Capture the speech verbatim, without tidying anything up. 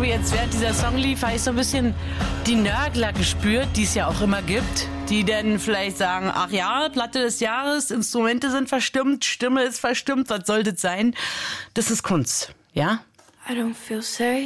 irgendwie jetzt während dieser Song lief, habe ich so ein bisschen die Nörgler gespürt, die es ja auch immer gibt, die dann vielleicht sagen, ach ja, Platte des Jahres, Instrumente sind verstimmt, Stimme ist verstimmt, was soll das sein? Das ist Kunst, ja? I don't feel safe.